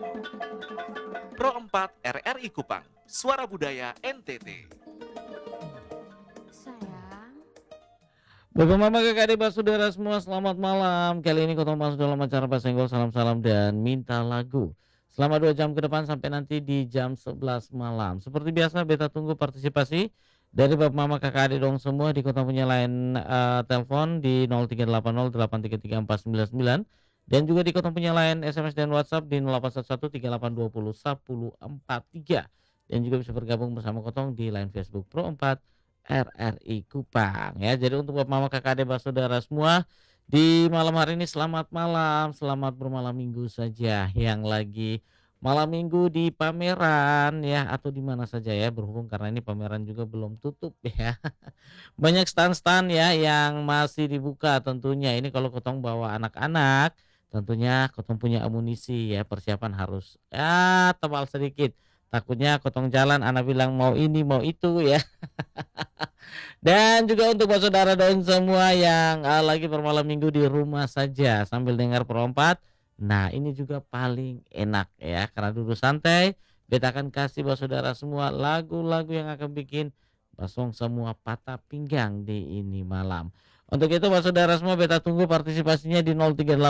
Pro 4 RRI Kupang, Suara Budaya NTT. Sayang, Bapak Mama Kakak Adik Saudara semua selamat malam. Kali ini ketemu masuk dalam acara Pasenggol Salam-Salam dan Minta Lagu. Selama 2 jam ke depan sampai nanti di jam 11 malam. Seperti biasa beta tunggu partisipasi dari Bapak Mama Kakak Adik dong semua di kota punya line telepon di 0380833499 dan juga di kota punya line SMS dan WhatsApp di 081138201043 dan juga bisa bergabung bersama Kotong di line Facebook Pro 4 RRI Kupang ya. Jadi untuk Bapak Mama Kakak Adik Saudara semua di malam hari ini selamat malam, selamat bermalam minggu saja yang lagi malam minggu di pameran ya atau di mana saja ya berhubung karena ini pameran juga belum tutup ya. Banyak stand-stand ya yang masih dibuka tentunya. Ini kalau Kotong bawa anak-anak tentunya Kotong punya amunisi ya, persiapan harus ya tebal sedikit. Takutnya Kotong jalan anak bilang mau ini mau itu ya. Dan juga untuk buat saudara daun semua yang lagi bermalam minggu di rumah saja sambil dengar perompat. Nah, ini juga paling enak ya karena duduk santai. Beta akan kasih buat saudara semua lagu-lagu yang akan bikin basong semua patah pinggang di ini malam. Untuk itu buat saudara semua beta tunggu partisipasinya di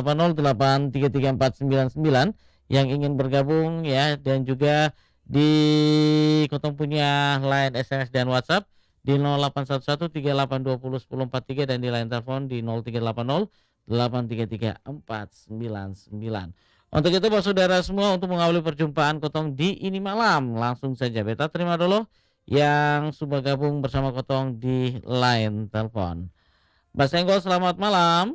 0380833499 yang ingin bergabung ya dan juga di Kotong punya line SMS dan WhatsApp di 081138201043 dan di line telepon di 0380833499. Untuk itu Bapak Saudara semua untuk mengawali perjumpaan Kotong di ini malam, langsung saja beta terima dulu yang sudah gabung bersama Kotong di line telepon. Mbak Senggol selamat malam.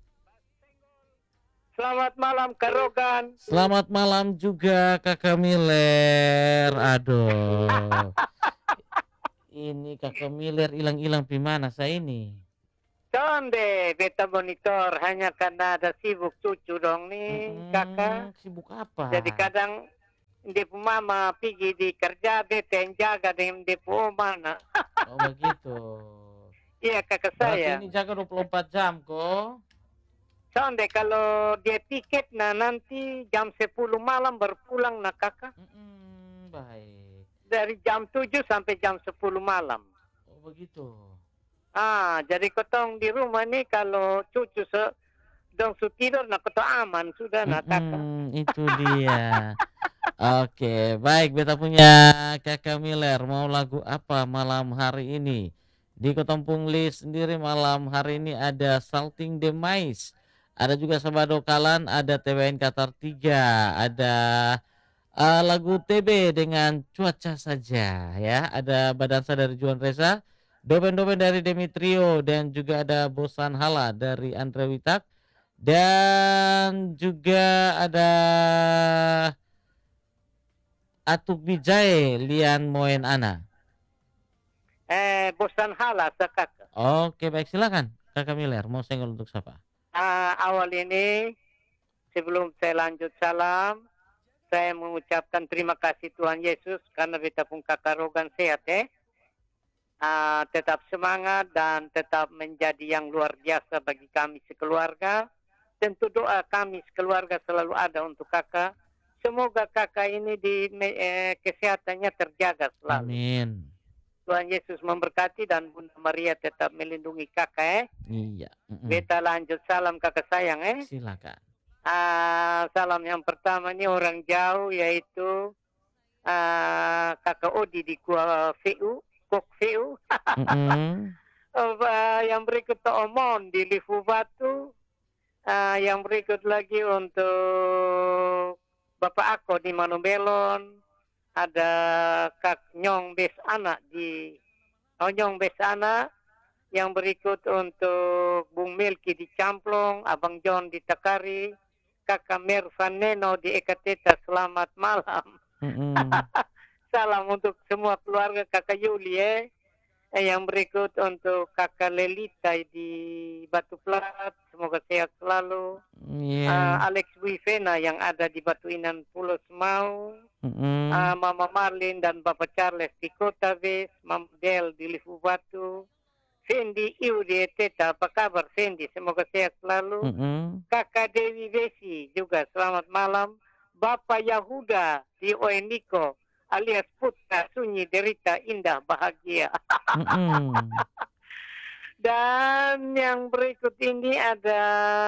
Selamat malam Kak Rogan. Selamat malam juga Kakak Miller. Aduh. Ini Kakak Miller hilang-hilang di mana saya ini? Sonde beta monitor hanya karena ada sibuk cucu dong nih kakak. Sibuk apa? Jadi kadang depu mama pergi di kerja beta yang jaga dengan depu mana. Oh begitu. Iya kakak Berarti saya. ini jaga 24 jam kok. Sonde kalau dia tiket nah nanti jam 10 malam berpulang nah kakak. Baik. Dari jam 7 sampai jam 10 malam. Oh begitu. Jadi kotong di rumah nih kalau cucu dong su tidur nah kotong aman sudah nah kakak. Itu dia. Oke, baik beta punya Kakak Miller mau lagu apa malam hari ini? Di Ketompung List sendiri malam hari ini ada Salting the Mice. Ada juga Sabado Kalan, ada TWN Qatar 3, ada lagu TB dengan Cuaca Saja ya. Ada Badansa dari Juan Reza, Doben-Doben dari Demetrio dan juga ada Bosan Hala dari Andre Witak dan juga ada Atuk Bijay Lian Moen Ana. Bosan halas kakak. Oke baik silakan Kakak Miller mau senggol untuk siapa? Awal ini sebelum saya lanjut salam, saya mengucapkan terima kasih Tuhan Yesus karena beta pun kakak Rogan sehat tetap semangat dan tetap menjadi yang luar biasa bagi kami sekeluarga. Tentu doa kami sekeluarga selalu ada untuk kakak. Semoga kakak ini kesehatannya terjaga selalu. Amin. Tuhan Yesus memberkati dan Bunda Maria tetap melindungi kakak Iya. Beta lanjut salam kakak sayang Silakan. Salam yang pertama ini orang jauh yaitu kakak Odi di Kok VU. Yang berikut Omon di Livu Batu. Yang berikut lagi untuk Bapak Ako di Manobelon. Ada Kak Nyong Bes Anak di Nyong Bes Anak. Yang berikut untuk Bung Milki di Camplong, Abang John di Takari, Kakak Mervan Neno di Ekateta, selamat malam. Salam untuk semua keluarga Kakak Yuli Yang berikut untuk Kakak Lelita di Batu Plat, semoga sehat selalu. Alex Wivena yang ada di Batu Inan Pulau Semau. Mama Marlin dan Bapak Charles di Kota Ves, Mam Del di Livu Batu. Fendi Iu di Eteta, apa kabar Fendi? Semoga sehat selalu. Kakak Dewi Besi juga selamat malam. Bapak Yahuda di Oeniko alias Putra Sunyi Derita Indah Bahagia. Mm-mm. Dan yang berikut ini ada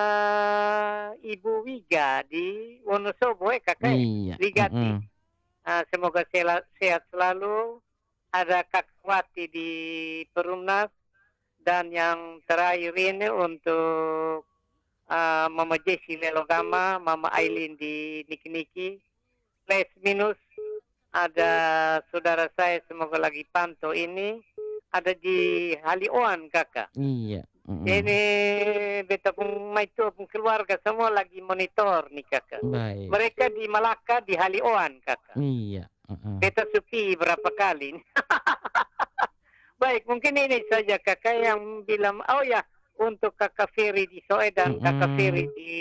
Ibu Wiga di Wonosobo, kakak Iya. Wigati. Mm-mm. Semoga sehat selalu. Ada Kak Wati di Perumnas. Dan yang terakhir ini untuk Mama Jessi Lelogama, Mama Aileen di Niki-Niki. Plus minus ada saudara saya semoga lagi pantau ini. Ada di Halioan kakak. Iya. Mm-mm. Ini beta pun maitu pun keluarga semua lagi monitor nih kakak. Baik. Mereka di Malaka di Halioan kakak. Iya. Mm-mm. Beta sepi berapa kali. Baik, mungkin ini saja kakak yang bilang, oh ya, untuk kakak Ferry di Soe dan kakak Ferry di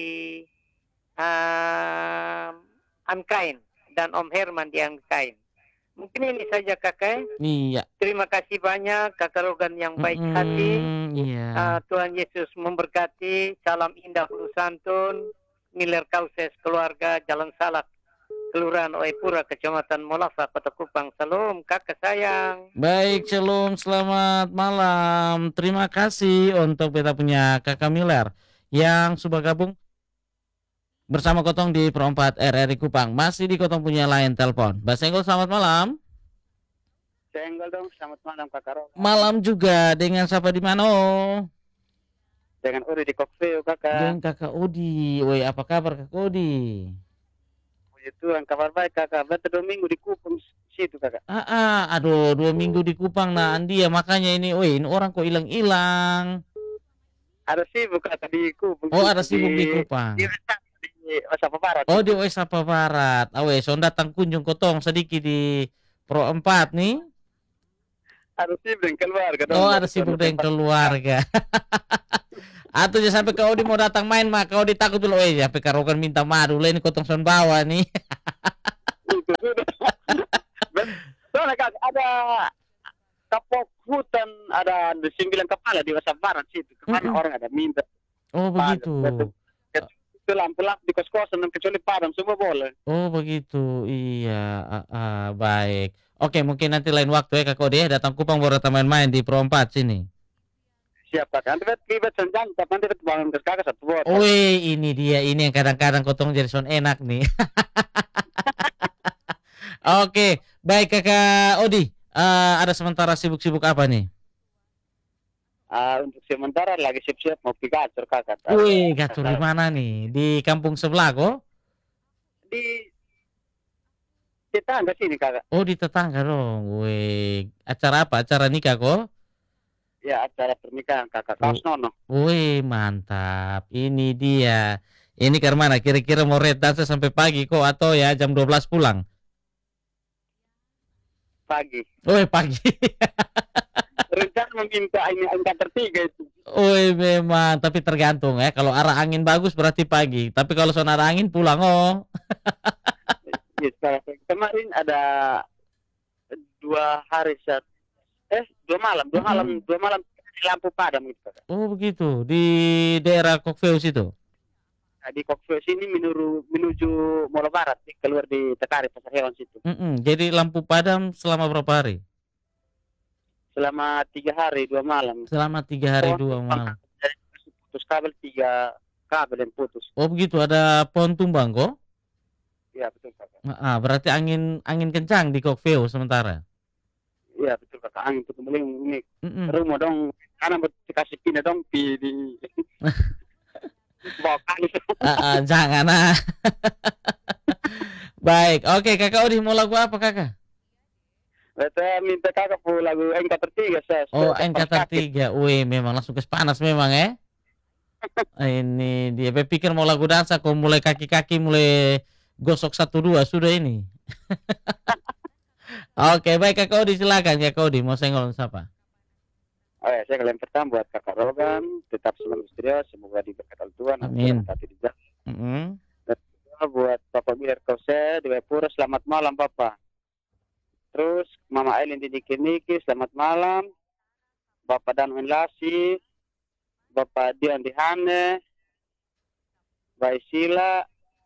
Ankain dan Om Herman di Ankain. Mungkin ini saja kakak. Iya. Terima kasih banyak kakak Rogan yang baik hati. Iya. Tuhan Yesus memberkati. Salam indah Hulu Santun. Miller Kauses keluarga Jalan Salak. Kelurahan Oepura, Kecamatan Molafa, Kota Kupang. Salam kakak sayang. Baik, Shalom, selamat malam. Terima kasih untuk beta punya kakak Miller yang sudah gabung bersama Kotong di Pro 4 RRI Kupang. Masih di Kotong punya line telepon. Mbak Senggol, selamat malam. Senggol dong, selamat malam kakak Rogan. Malam juga dengan siapa di mana? Dengan Uri di Kokveo kakak. Dengan kakak Odi. Woi, apa kabar kakak Odi? Puji Tuhan, kabar baik kakak. Betul 2 minggu di Kupang situ kakak. Aduh, 2 minggu di Kupang. Nah, Andi ya makanya ini, woi, ini orang kok hilang-hilang. Ada sibuk kakak di Kupang. Oh, ada sibuk di Kupang. Di Osapa Barat. Oh, di Osapa Barat. Awe, so datang kunjung Kotong sedikit di Pro 4 nih. Ada sibuk dengan keluarga. Oh, ada sibuk dengan keluarga. Atau ya sampai kau di mau datang main mah kau ditakut dulu ya, sampai karokan minta madu lah ini Kotong son bawa nih. Itu sudah. Soalnya kakak ada kapok hutan, ada 9 kepala di Osapa Barat situ. Kemana orang ada minta. Oh, begitu. Itu lampu-lampu di kos-kosan kecuali padam semua boleh. Oh, begitu. Iya, baik. Oke, mungkin nanti lain waktu ya Kak Ode datang Kupang baru main-main di Pro 4 sini. Siap kakak. Nanti bet senjang, tapi nanti bet bangun ke kakak 1 botol. Oh, ini dia, ini yang kadang-kadang Kotong jadi son enak nih. Oke, baik Kakak Odi. Ada sementara sibuk-sibuk apa nih? Untuk sementara lagi siap-siap mau pergi gacor kakak. Wih, gacor di mana nih? Di kampung sebelah kok? Di tetangga sini kakak. Oh, di tetangga dong. Wih, acara apa? Acara nikah kok? Ya acara pernikahan kakak. Kaos nono. Wih, mantap. Ini dia. Ini ke mana? Kira-kira mau red dance sampai pagi kok atau ya jam 12 pulang? Pagi. Wih, pagi. Rencana meminta ini angka tertiga itu. Wih, memang. Tapi tergantung ya. Kalau arah angin bagus berarti pagi. Tapi kalau soal arah angin pulang oh. Yes, kemarin ada 2 hari 2 malam di lampu padam gitu kakak. Oh, begitu. Di daerah Kokveus itu. Nah, di Kokveo sini menuju Molo Barat, keluar di Tekari Pasar Hewan situ. Jadi lampu padam selama berapa hari? Selama 3 hari 2 malam. Selama 3 hari 2 malam. Jadi putus kabel 3 kabel yang putus. Oh, begitu. Ada pohon tumbang kok? Iya betul kakak. Berarti angin kencang di Kokveus sementara. Iya betul kakak, angin tuh kembali ini rumah dong, karena buat dikasih pindah dong di bawa kali. Jangan Baik, oke kakak Odi mau lagu apa kakak? Saya minta kakak pun lagu NK3 saya. Oh, NK3. Wih, memang langsung ke panas memang ya. Ini dia pikir mau lagu dansa kok mulai kaki-kaki mulai gosok 1-2 sudah ini. Oke, baik kakak Odi silakan kakak Odi mau senggol siapa? Oh ya, saya kalian pertama buat kakak Rogan, tetap semangat misterius, semoga diberkati Tuhan. Amin. Dan buat Bapak Miller Kose di Wepura, selamat malam Bapak. Terus Mama Aileen di Niki, selamat malam. Bapak Danwen Lasi, Bapak Dian Dihane, Mbak Sila,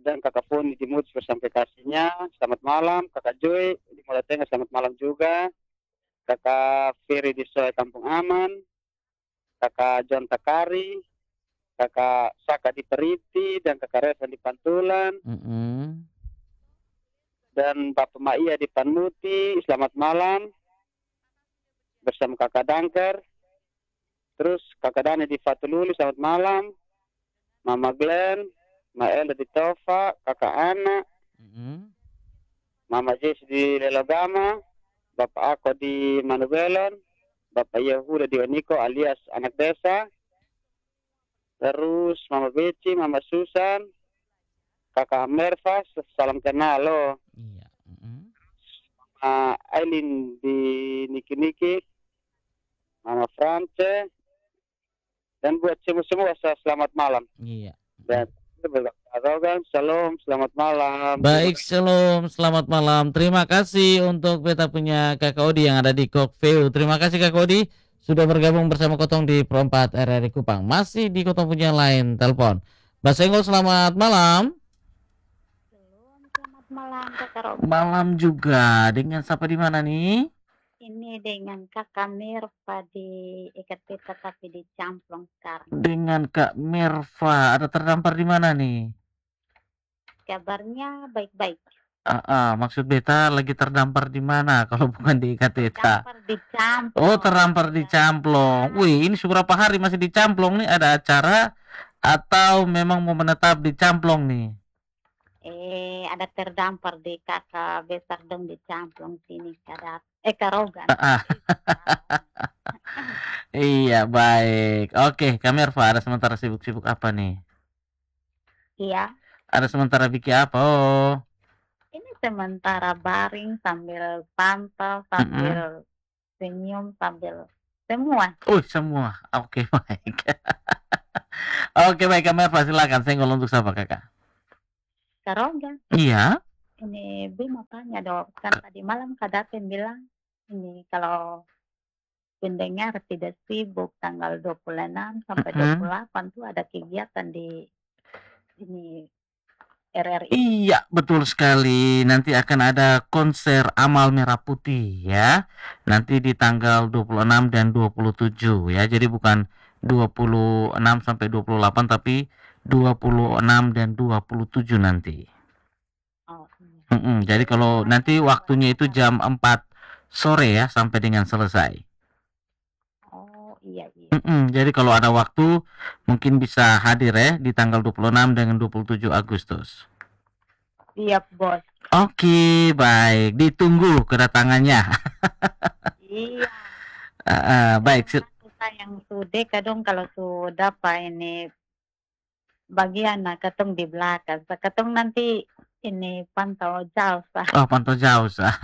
dan kakak Foni di Moods bersama kasihnya, selamat malam. Kakak Joy di Muara Tengah, selamat malam juga. Kakak Ferry di Soe Kampung Aman, kakak John Takari, kakak Saka di Periti, dan kakak Reva di Pantulan, Mm-mm. dan Bapak Maia di Panmuti, selamat malam. Bersama kakak Dangker, terus kakak Dani di Fatululi, selamat malam. Mama Glenn, Maela di Tova, kakak Ana, Mm-mm. Mama Jess di Lelogama, Bapak Ako di Manubelon, Bapak Yehuda di Oniko alias anak desa, terus Mama Beci, Mama Susan, kakak Merva, salam kenal lo. Iya. Mm-mm. Aileen di Niki-Niki, Mama France, dan buat semua selamat malam. Iya. Dan Rogan, shalom, selamat malam. Baik, shalom, selamat malam. Terima kasih untuk beta punya Kakak Odi yang ada di Kokveu. Terima kasih Kakak Odi sudah bergabung bersama Kotong di Pro 4 RRI Kupang. Masih di Kotong punya lain telepon. Mbak Senggol, selamat malam. Selamat malam Kakak Rob. Malam juga. Dengan siapa di mana nih? Ini dengan Kakak Mirva di Ikat Pita tapi di Camplong sekarang. Dengan Kak Merva. Ada terdampar di mana nih? Kabarnya baik-baik. Maksud beta lagi terdampar di mana kalau bukan di IKTK? Terdampar di Camplong. Oh, terdampar di Camplong. Wih, ini berapa hari masih di Camplong nih? Ada acara atau memang mau menetap di Camplong nih? Ada terdampar di Kakak Besar dong di Camplong sini Karogan. Iya, baik. Oke, Kak Merva, ada sementara sibuk-sibuk apa nih? Iya. Ada sementara bikin apa? Oh. Ini sementara baring sambil pantau, sambil senyum, sambil semua. Semua. Oke, baik. Oke, baik, Kak Merva, silakan. Senggol untuk siapa, Kakak? Karogan. Iya. Ini Bima tanya dong, kan tadi malam Kak Daten bilang ini kalau pendengar tidak sibuk tanggal 26 sampai 28 tuh ada kegiatan di ini RRI. Iya, betul sekali. Nanti akan ada konser Amal Merah Putih ya. Nanti di tanggal 26 dan 27 ya. Jadi bukan 26 sampai 28 tapi 26 dan 27 nanti. Oh, iya. Jadi kalau nanti waktunya itu jam 4 sore ya sampai dengan selesai. Oh, iya. Jadi kalau ada waktu mungkin bisa hadir ya di tanggal 26 dengan 27 Agustus. Siap, Bos. Oke, baik. Ditunggu kedatangannya. Iya. Baik. Yang sudah kadang kalau sudah Pak ini bagian ketong di belakang. Ketong nanti ini pantau jauh sah. Oh, pantau jauh sah.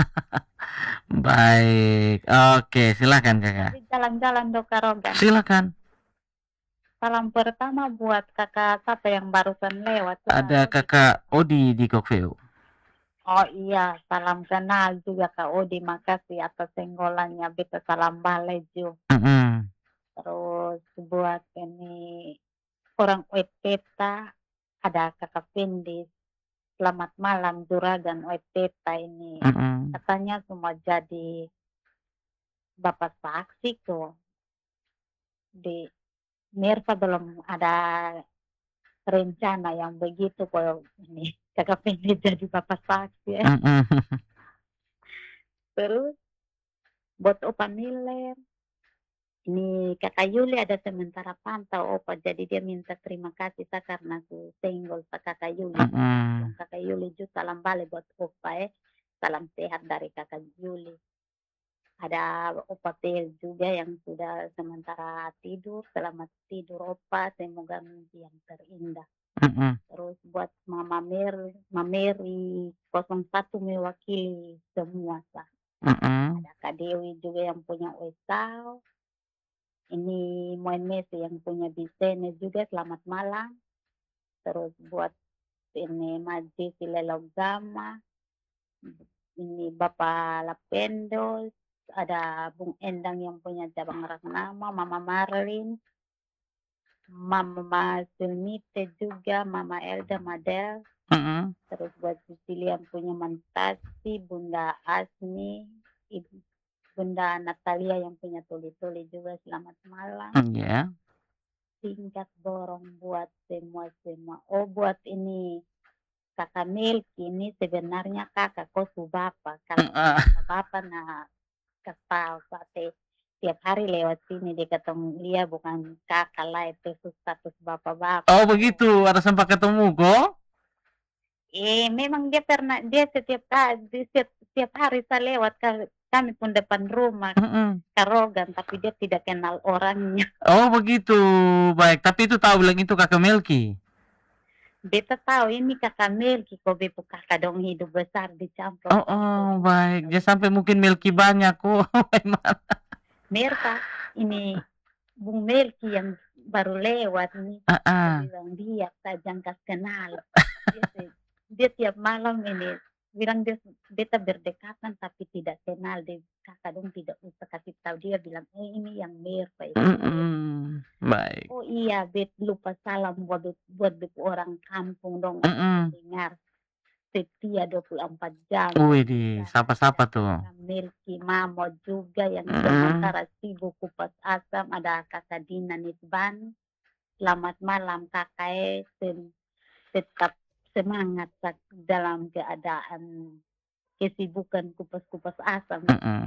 Baik. Oke, silakan Kakak. Jalan-jalan do Karogan. Silakan. Salam pertama buat kakak siapa yang barusan lewat. Ada Kakak Odi di Kokveu. Oh iya, salam kenal juga Kak Odi. Makasih atas senggolannya. Beta salam balik juga. Terus buat ini orang Oet Peta, ada Kakak Fendi. Selamat malam Juragan Oet Peta ini. Katanya semua jadi bapak saksi tuh. Di Mirva belum ada rencana yang begitu kalau ini Kakak Fendi jadi bapak saksi ya. Terus buat Opa Miller, ini Kakak Yuli ada sementara pantau Opa, jadi dia minta terima kasih karena su senggol Kakak Yuli. Kakak Yuli juga salam balik buat Opa salam sehat dari Kakak Yuli. Ada Opa Tel juga yang sudah sementara tidur, selamat tidur Opa, semoga mimpi yang terindah. Terus buat Mama Mary 01 mewakili semua sah. Ada Kak Dewi juga yang punya Wesau. Ini Moen Messi yang punya desainnya juga, selamat malam. Terus buat ini Majid Lelogama. Ini Bapak Lapendo. Ada Bung Endang yang punya cabang Ragnama, Mama Marlin, Mama Sulmite juga, Mama Elda Madel, Mm-mm. Terus buat Sicilia punya Mantasi, Bunda Asmi, Bunda Natalia yang punya tuli-tuli juga selamat malam. Iya. Singkat dorong buat semua. Oh, buat ini Kakak Melki ini sebenarnya kakak kosu bapak. Kalau bapak nah ketahu tiap hari lewat sini dia ketemu dia bukan kakak lah itu status bapak-bapak. Oh begitu, ada sempat ketemu kok? Memang dia setiap hari saya lewat kami pun depan rumah Karogan, tapi dia tidak kenal orangnya. Oh begitu, baik. Tapi itu tahu bilang itu kakak Melki. Beta tahu ini kakak Melki, kok bepu kakak dong hidup besar di Camplong. Oh baik. Dia sampai mungkin Melki banyak kok. Merta, ini Bung Melki yang baru lewat nih. Bilang dia jangka kenal. Dia tiap malam ini bilang beta berdekatan tapi tidak kenal dia kakak dong tidak usah kasih tahu dia bilang ini yang Merta itu. Baik. Oh iya bet lupa salam buat orang kampung dong dengar setia 24 jam. Wih, siapa tuh? Melki Mamo juga yang sementara sibuk kupas asam, ada kakak Dina Nisban. Selamat malam kakak, tetap semangat dalam keadaan kesibukan kupas-kupas asam.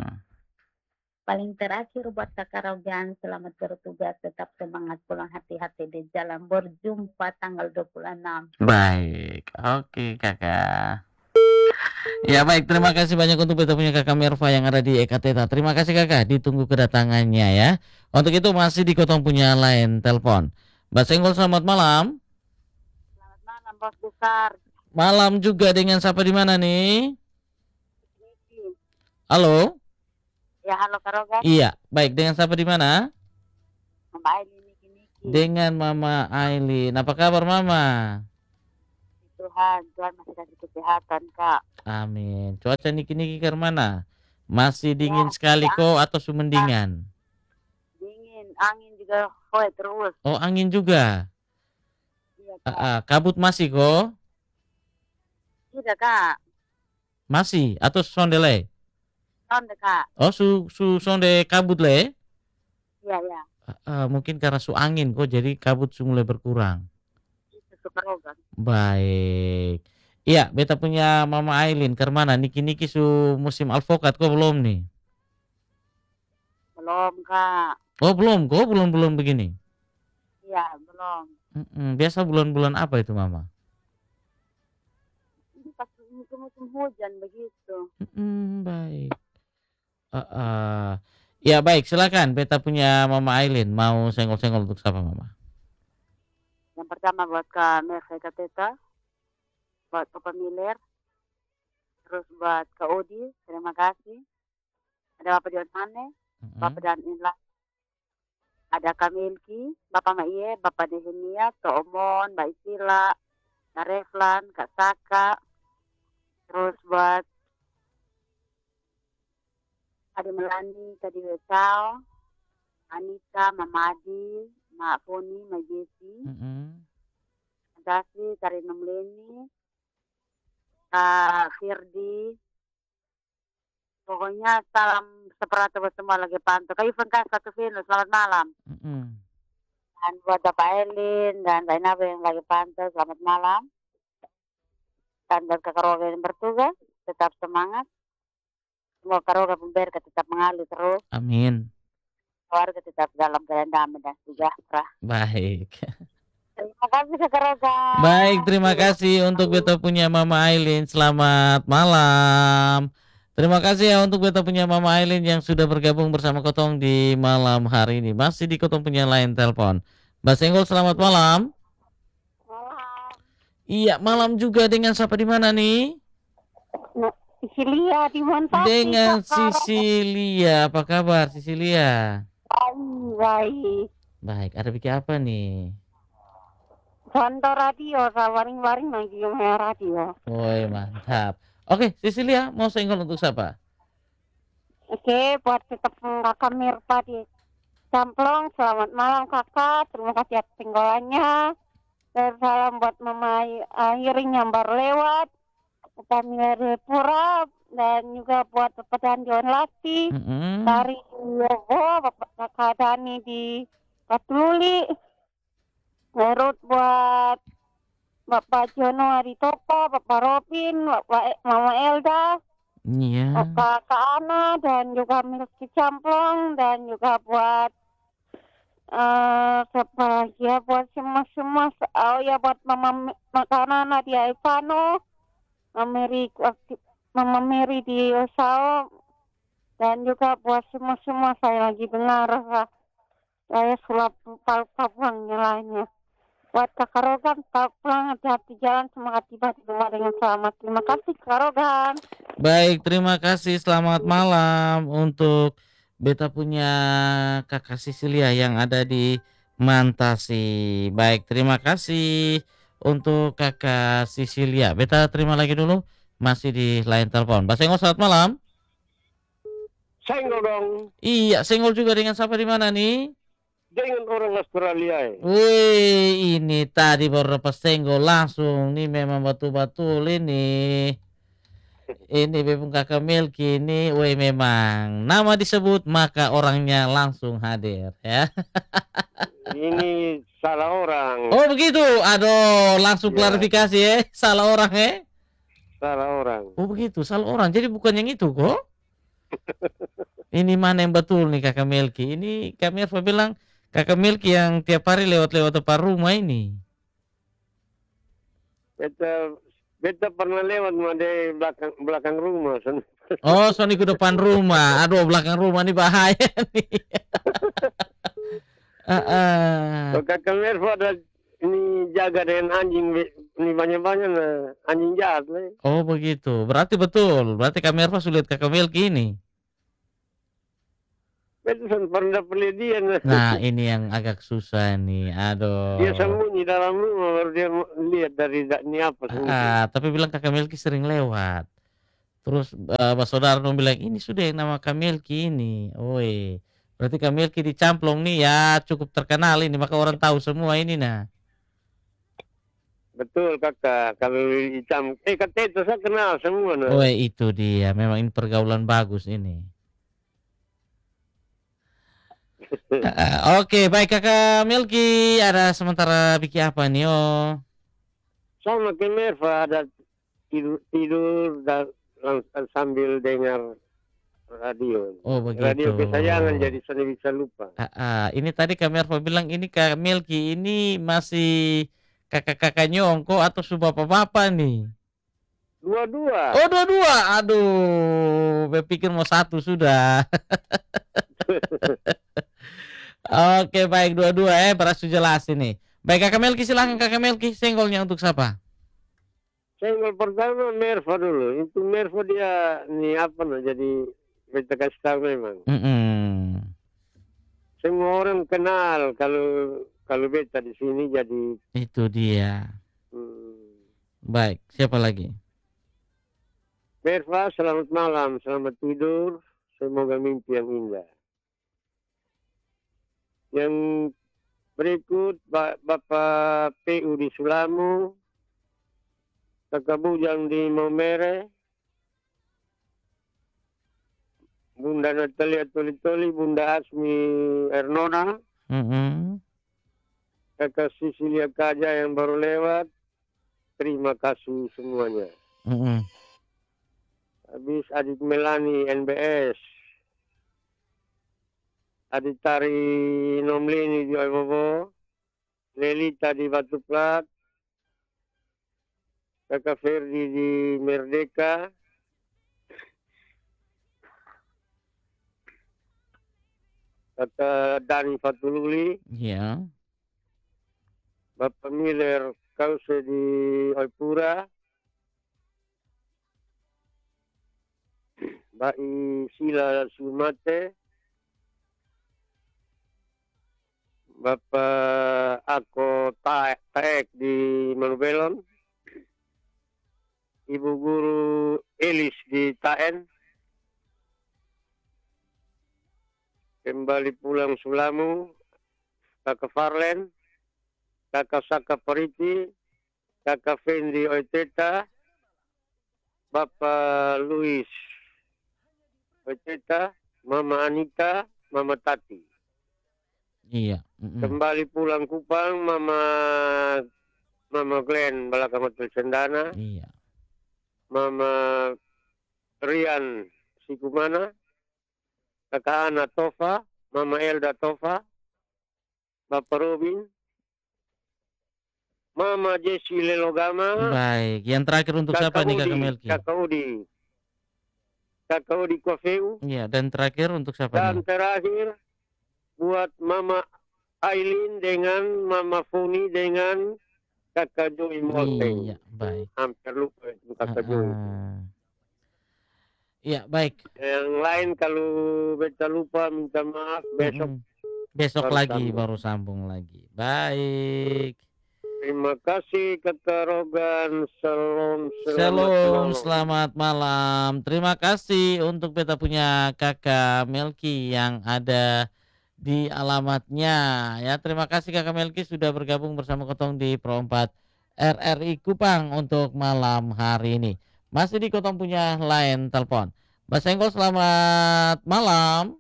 Paling terakhir buat kakak Rogan, selamat bertugas, tetap semangat, pulang hati-hati di jalan, berjumpa tanggal 26. Baik, oke kakak. Ya baik, terima kasih banyak untuk beta punya kakak Merva yang ada di Ekateta. Terima kasih kakak, ditunggu kedatangannya ya. Untuk itu masih di Kotong punya line telepon. Mbak Senggol, selamat malam. Selamat malam Bos Besar. Malam juga, dengan siapa di mana nih? Halo? Ya halo Karogan. Iya, baik, dengan siapa di mana? Mama Aileen Niki. Dengan Mama Aileen. Apa kabar Mama? Tuhan masih kasih kesehatan Kak. Amin. Cuaca niki-niki ke mana? Masih dingin sekali kok atau sumendingan? Dingin, angin juga terus. Oh, angin juga? Iya, kabut masih kok? Tidak Kak. Masih atau sondele? Sonde Kak. Oh, sonde kabut le? Iya. Mungkin karena angin kok jadi kabut mulai berkurang. Baik. Iya, beta punya Mama Aileen ke mana? Niki-niki musim alfokat kok belum nih? Belum Kak. Oh belum kok, belum begini? Iya belum. Biasa bulan-bulan apa itu Mama? Ini pas musim hujan begitu. Baik. Ya baik, silakan. Beta punya Mama Aileen mau senggol-senggol untuk siapa Mama? Yang pertama buat Kak Merva Kateta, buat Papa Miller, terus buat Kak Odi, terima kasih. Ada Bapak Dion Mane, Bapak Dan Inlah, ada Kak Melki, Bapak Maiye, Bapak Nehemia, Kak Omon, Mbak Isila, Kak Reflan, Kak Saka, terus buat Adi Melani, Kak Dewi Cao, Anita, Mama Adi, Mak Foni, Mak Jesi, terima kasih, Karina Meleni, Kak Firdi, pokoknya salam seperti buat semua lagi pantau. Kak Ivan Kak satu Venus, selamat malam. Dan buat Bapak Elin dan Zainab yang lagi pantau, selamat malam. Dan buat Kakak Roga yang bertugas, tetap semangat. Semoga Kak Roga pemberkat tetap mengalir terus. Amin. Keluarga tetap dalam keadaan damai dan sejahtera. Baik. Terima kasih Kakak Roga. Baik, terima kasih untuk beta punya Mama Aileen. Selamat malam. Terima kasih ya untuk beta punya Mama Aileen yang sudah bergabung bersama Kotong di malam hari ini. Masih di Kotong punya line telepon. Mbak Senggol, selamat malam. Malam. Iya, malam juga, dengan siapa di mana nih? Sicilia di Montasi. Dengan Sicilia. Apa kabar Sicilia? Baik. Baik, ada bikin apa nih? Contoh radio, waring-waring lagi yang radio. Woi, mantap. Oke, Sicilia mau senggol untuk siapa? Oke, buat tetap Kakak Mirpa di Camplong. Selamat malam Kakak, terima kasih atas senggolannya. Dan salam buat Mama Iring yang baru lewat, Bapak Miller Pura, dan juga buat Bapak Danjon Lati, Tari di Yobo, Bapak Kakak Dani di Patuli, Herut buat Bapak Jono Aditopo, Bapak Robin, Mama Elda, Iya. Bapak Kak Ana, dan juga Milky Camplong, dan juga buat siapa ya, buat semua oh ya, buat makanan Nadia Ivano, Mama Mary di Osao, dan juga buat semua saya lagi dengar, saya sulap pulang yang lainnya. Buat Kak Rogan, pulang hati-hati jalan, semoga tiba di rumah dengan selamat. Terima kasih Kak Rogan. Baik, terima kasih. Selamat malam untuk beta punya kakak Sisilia yang ada di Mantasi. Baik, terima kasih untuk kakak Sisilia. Beta terima lagi dulu, masih di line telepon. Pak Senggol, selamat malam. Senggol dong, Iya, Senggol juga dengan siapa di mana nih? dengan orang Australia. Wih, ini tadi baru dapat Senggol langsung. Ini memang betul-betul ini. Ini Bebung Kakak Milky ini, woi memang nama disebut maka orangnya langsung hadir ya. Ini salah orang, Oh begitu, aduh langsung Ya. klarifikasi ya, salah orang ya. salah orang. Oh begitu, salah orang, jadi bukan yang itu kok. Ini mana yang betul nih Kakak Milky? Ini kami harus bilang Kakak Milky yang tiap hari lewat-lewat depan rumah ini. Beta pernah lewat mah di belakang rumah. Oh, Sony ke depan rumah, aduh belakang rumah ini bahaya nih. Kakak Merva ada ini jaga dengan anjing, ini banyak-banyak nah, anjing jahat lah. Oh begitu, berarti betul, berarti Kak Merva sulit Kakak Milky ini. Beta pernah dapat dia. Nah ini yang agak susah nih, aduh. Dia sembunyi dalam rumah baru dia lihat dari ini apa. Tapi bilang Kakak Milky sering lewat. Terus Pak Saudara bilang ini sudah yang nama Kak Milky ini. Oi, berarti Kak Milky dicamplong nih ya, cukup terkenal ini, maka orang tahu semua ini nah. Betul kakak, kalau hitam, kata itu saya kenal semua. Nah. Oi itu dia, memang ini pergaulan bagus ini. Oke, baik Kakak Milky, ada sementara bikin apa nih oh? Sama ke Merva ada tidur dan sambil dengar radio. Oh begitu. Radio kesayangan jadi saya bisa lupa. Ini tadi Kak Merva bilang ini Kak Milky ini masih kakak-kakak nyongko atau su bapak-bapak nih? Dua-dua. Oh dua-dua, aduh, berpikir mau satu sudah. Oke baik dua-dua berhasil jelas ini. Baik Kakak Melki, silahkan Kakak Melki, senggolnya untuk siapa? Senggol pertama Merva dulu. Itu Merva dia nih apa nah jadi kita kasih tahu memang. Semua orang kenal kalau beta di sini jadi. Itu dia. Baik, siapa lagi? Merva, selamat malam, selamat tidur, semoga mimpi yang indah. Yang berikut Bapak PU di Sulamu, Kakak Bujang di Maumere, Bunda Natalia Toli-Toli, Bunda Asmi Ernona, Kakak Sisilia Kaja yang baru lewat, terima kasih semuanya. Habis Adik Melani NBS, Adik Tari Nomlini di Oibobo, Lelita di Batu Plat, Kakak Ferdi di Merdeka, Kakak Dani Fatululi, Iya. Bapak Miller Kause di Oipura, Mbak Sila Sumate, Bapak Ako Taek di Manubelon, Ibu Guru Elis di Taen, kembali pulang Sulamu, Kakak Farlen, kakak Saka Pariti, kakak Fendi Oiteta, Bapak Luis Oiteta, Mama Anita, Mama Tati. Iya. Kembali pulang Kupang, Mama Glenn belakang Hotel Cendana, Iya. Mama Rian Sikumana, kakak Ana Tova, Mama Elda Tova, Bapak Robin, Mama Jessi Lelogama, Baik, yang terakhir untuk siapa nih Kakak Melki? Kakak Udi Kofeu, Iya, dan terakhir untuk siapa dan nih? terakhir buat Mama Aileen dengan Mama Funi dengan Kakak Joy Monteng. Iya, baik. Hampir lupa itu Kakak Joy. Iya, baik. Yang lain kalau beta lupa minta maaf, Besok baru lagi sambung. baru sambung lagi. Baik. Terima kasih Kakak Rogan. Shalom, selamat malam. Terima kasih untuk beta punya Kakak Melki yang ada di alamatnya ya. Terima kasih Kakak Melki sudah bergabung bersama Kotong di Pro 4 RRI Kupang untuk malam hari ini. Masih di Kotong punya line telepon. Mas Senggol, selamat malam.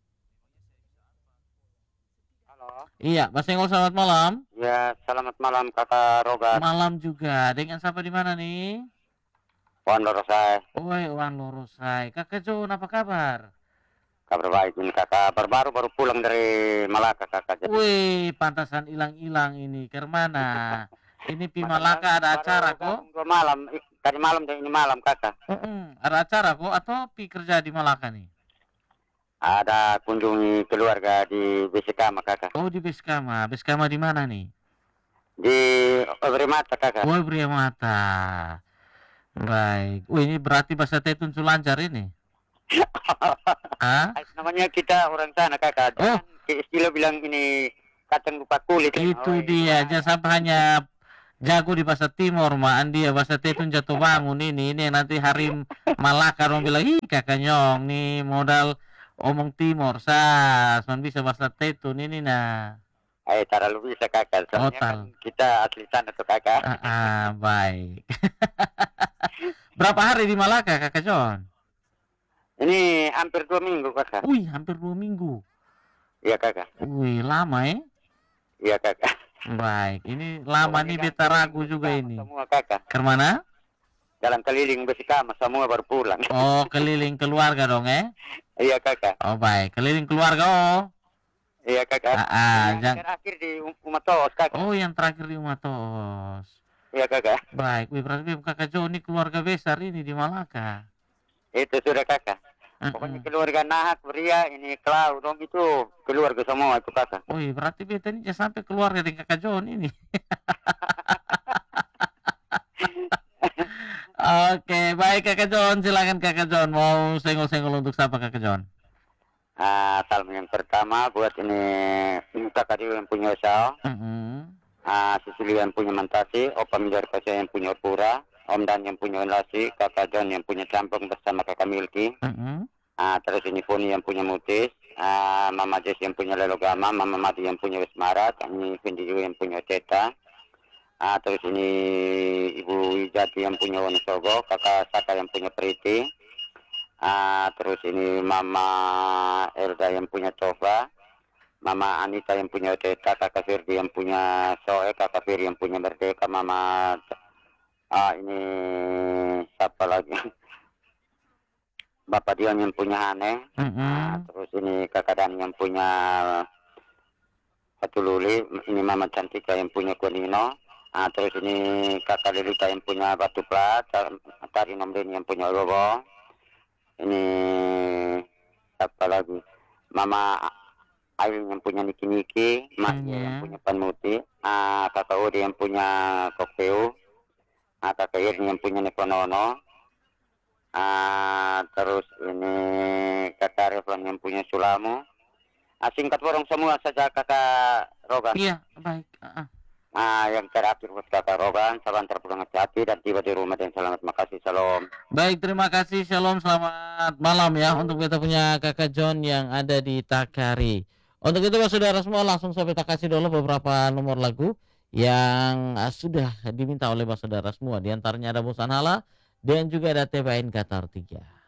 Halo. Iya, Mas Senggol, selamat malam. Ya, selamat malam Kakak Rogan. Malam juga. Dengan siapa di mana nih? Wan Lorosai. Oi, Wan Lorosai. Kakak John, apa kabar? Kabar baik ini kakak. Baru pulang dari Malaka kakak. Wih, pantasan hilang-hilang ini. Ke mana? Ini di Malaka ada acara kok? Tadi malam dan ini malam kakak. Ada acara kok atau pi kerja di Malaka nih? Ada kunjungi keluarga di Besikama kakak. Oh, di Beskama. Beskama di mana nih? Di Obrimata kakak. Oh, Briamata. Baik. Ini berarti bahasa Tetun Sulancar ini? Hah? Namanya kita orang sana kakak. Oh. Istilah bilang ini kacang lupa kulit. Itu dia. Jangan sampai hanya jago di bahasa Timur, maan dia bahasa Tetun jatuh bangun ini nanti hari Malaka orang bilang, ih kakak Nyong nih modal omong Timur man bisa bahasa Tetun ini nah. Terlalu bisa kakak. Soalnya kan kita asli sana tuh kakak. Baik. Berapa hari di Malaka kakak John? Ini hampir 2 minggu kakak. Wih, hampir 2 minggu. Iya kakak. Wih, lama ya? Iya kakak. Baik, ini lama nih beta ragu juga ini. Semua kakak. Kemana? Jalan keliling Besikama semua baru pulang. Oh, keliling keluarga dong Iya kakak. Oh baik, keliling keluarga oh. Iya kakak. Yang terakhir di Umatos kakak. Oh, yang terakhir di Umatos. Iya kakak. Baik, berarti kakak Jo ini keluarga besar ini di Malaka. Itu sudah kakak. Pokoknya keluarga Nahak, Bria, ini Klau, dong itu keluarga semua itu kakak. Oh iya, berarti beta ini jangan sampai keluarga dengan kakak John ini. Oke, baik kakak John, silakan kakak John mau senggol-senggol untuk siapa kakak John? Salam yang pertama buat ini kakak Dewi yang punya usaha. Sisili yang punya Mantasi, Opa Mijar Pasya yang punya Pura, Om Dan yang punya Lasi, kakak John yang punya Campung bersama kakak Milki. Terus ini Funi yang punya Mutis, Mama Jess yang punya Lelogama, Mama Mati yang punya Wismarat, ini Fendi juga yang punya Ceta. Terus ini Ibu Wijati yang punya Wonosobo, kakak Saka yang punya Priti. Terus ini Mama Elda yang punya Tova, Mama Anita yang punya Ceta, kakak Firdi yang punya Soe, kakak Fir yang punya Merdeka, Mama ini siapa lagi? Bapak Dion yang punya Hane, terus ini kakak Dani yang punya Patululi, ini Mama Cantika yang punya Konino, terus ini kakak Lelita yang punya Batu Plat, Tari Nomdeni yang punya Robo, ini siapa lagi? Mama Ailin yang punya Niki, Maria yang punya Panmuti, kakak Udi yang punya Kokteu, kakak Irni yang punya Nekonono. Terus ini kakak Reflan yang punya Sulamu. Singkat borong semua saja kakak Rogan. Iya, baik. Yang terakhir buat kakak Rogan, salam terpulang hati dan tiba di rumah dan selamat. Makasih, salam. Baik, terima kasih, shalom, selamat malam ya untuk kita punya kakak John yang ada di Takari. Untuk itu saudara semua langsung saya kasih dulu beberapa nomor lagu yang sudah diminta oleh saudara semua. Di antaranya ada Bosan Hala dan juga ada TBN Qatar 3.